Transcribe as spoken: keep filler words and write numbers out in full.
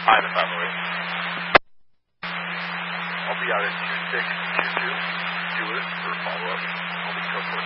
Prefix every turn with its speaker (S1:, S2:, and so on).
S1: Hi, the five oh eight. I'll be out at two six two two. Do it for follow-up. I'll be code four